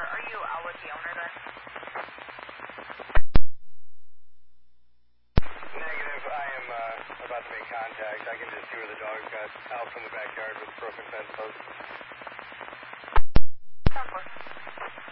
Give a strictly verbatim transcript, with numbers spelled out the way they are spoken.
Are you out with the owner then? Negative. I am uh, about to make contact. I can just see where the dog got out from the backyard with broken fence post. Sounds good.